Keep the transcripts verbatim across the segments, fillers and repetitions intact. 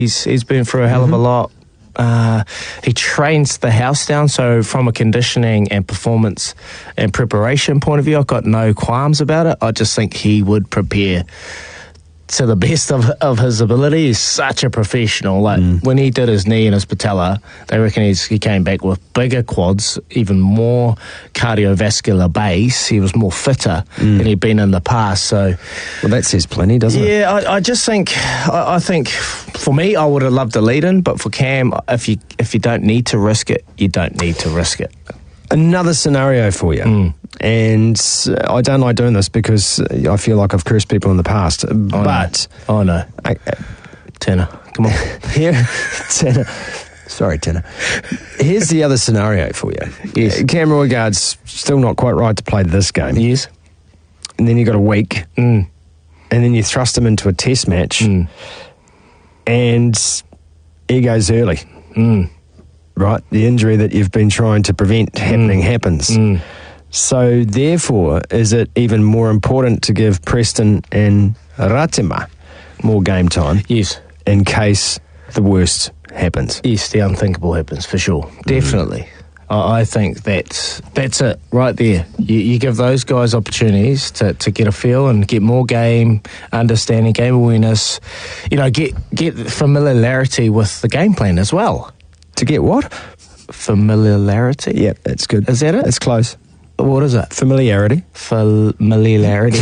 He's he's been through a hell Mm-hmm. of a lot. Uh, he trains the house down, so from a conditioning and performance and preparation point of view, I've got no qualms about it. I just think he would prepare to the best of, of his ability. He's such a professional. Like Mm. when he did his knee and his patella, they reckon he's, he came back with bigger quads, even more cardiovascular base. He was more fitter Mm. than he'd been in the past. So, Well, that says plenty, doesn't it? yeah, I, I just think, I, I think for me, I would have loved to lead in, but for Cam, if you if you don't need to risk it, you don't need to risk it. Another scenario for you. Mm. And uh, I don't like doing this because I feel like I've cursed people in the past. Oh, but no. Oh, no. I, Tanner, come on. here, Tanner. Sorry, Tanner. Here's the other scenario for you. Yes. Uh, Cam Roigard's still not quite right to play this game. Yes. And then you got a week. Mm. And then you thrust him into a test match. Mm. And he goes early. Mm. Right? The injury that you've been trying to prevent happening happens. Mm. So, therefore, is it even more important to give Preston and Ratima more game time Yes. in case the worst happens? Yes, the unthinkable happens, for sure. Definitely. I, I think that's, that's it, right there. You, you give those guys opportunities to, to get a feel and get more game, understanding, game awareness, you know, get, get familiarity with the game plan as well. To get what? Familiarity? Yeah, that's good. Is that it? It's close. What is it? Familiarity. Familiarity.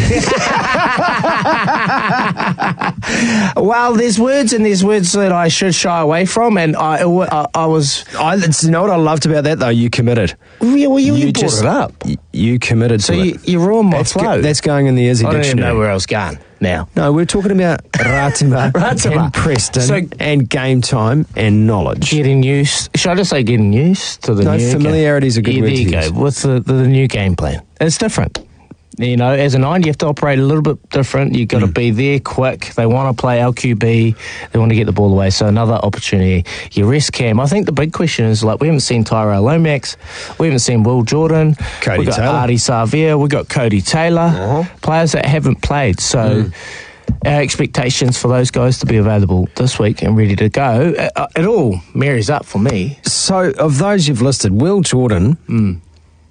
Well, there's words and there's words that I should shy away from, and I, I, I was. I, you know what I loved about that, though? You committed. Well, you, you, you brought just- it up. y- You committed So to you, it. you ruined my That's, flow. go- that's going in the Izzy I don't even dictionary. know where I was going now. No, we're talking about Ratima, Ratima. and Preston So- and game time and knowledge. Getting used. Should I just say getting used to the No, new familiarity is a good yeah, word there to you use. go. With the, the, the new game plan. It's different. You know, as a nine, you have to operate a little bit different. You've got to be there quick. They want to play L Q B. They want to get the ball away. So another opportunity. You rest Cam. I think the big question is, like, we haven't seen Tyrell Lomax. We haven't seen Will Jordan. Cody We've got Taylor. Artie Savia. We've got Cody Taylor. Uh-huh. Players that haven't played. So our expectations for those guys to be available this week and ready to go, it, it all marries up for me. So, of those you've listed, Will Jordan, Mm.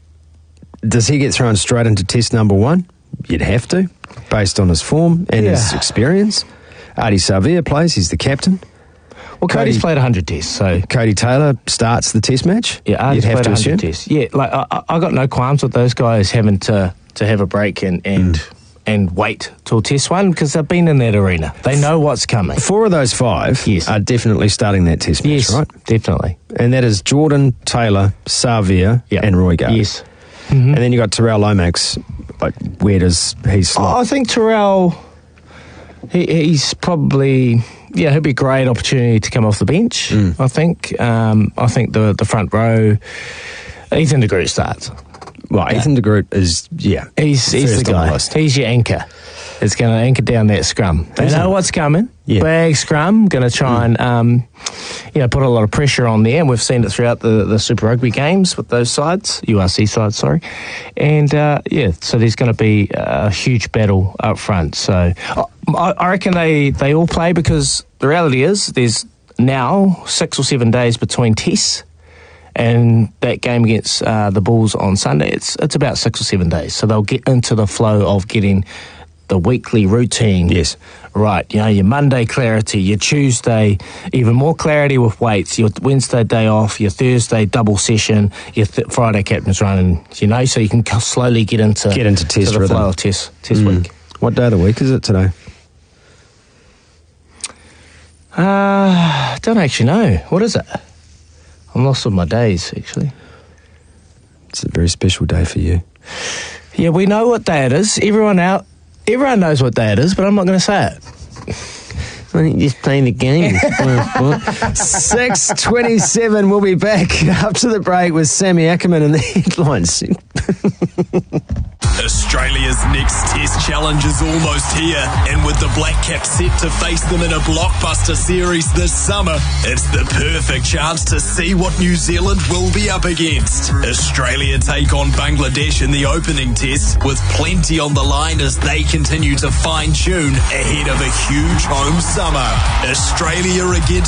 does he get thrown straight into test number one? You'd have to, based on his form and his Yeah. experience. Artie Savia plays, he's the captain. Well, Cody's Cody- played one hundred tests, so... Cody Taylor starts the test match. Yeah, Artie's you'd have played to one hundred assume. tests. Yeah, like, I, I I got no qualms with those guys having to, to have a break and... and Mm. and wait till test one, because they've been in that arena. They know what's coming. Four of those five Yes. are definitely starting that test match, Yes, right? definitely. And that is Jordan, Taylor, Savia, Yep. and Roigard. Yes. And then you got Tyrell Lomax. Like, where does he slot? I think Terrell, he, he's probably, yeah, he'll be a great opportunity to come off the bench, Mm. I think. Um, I think the the front row, Ethan de Groot starts. Well, Ethan de Groot is, yeah. He's, he's first the on guy. list. He's your anchor. It's going to anchor down that scrum. They Is know it? what's coming. Yeah. Big scrum. Going to try and um, you know, put a lot of pressure on there. And we've seen it throughout the, the Super Rugby games with those sides, U R C sides, sorry. And uh, yeah, so there's going to be a huge battle up front. So I, I reckon they, they all play, because the reality is there's now six or seven days between tests. And that game against uh, the Bulls on Sunday, it's it's about six or seven days. So they'll get into the flow of getting the weekly routine. Yes. Right, you know, your Monday clarity, your Tuesday, even more clarity with weights, your Wednesday day off, your Thursday double session, your th- Friday captain's run, you know, so you can c- slowly get into, Get into test to the rhythm. flow of test, test Mm. week. What day of the week is it today? Uh, I don't actually know. What is it? I'm lost with my days, actually. It's a very special day for you. Yeah, we know what day it is. Everyone out, everyone knows what day it is, but I'm not going to say it. I think just playing the game. six twenty-seven, we'll be back after the break with Sammy Ackerman and the headlines. Australia's next Test challenge is almost here, and with the Black Caps set to face them in a blockbuster series this summer, it's the perfect chance to see what New Zealand will be up against. Australia take on Bangladesh in the opening Test, with plenty on the line as they continue to fine-tune ahead of a huge home summer. Australia against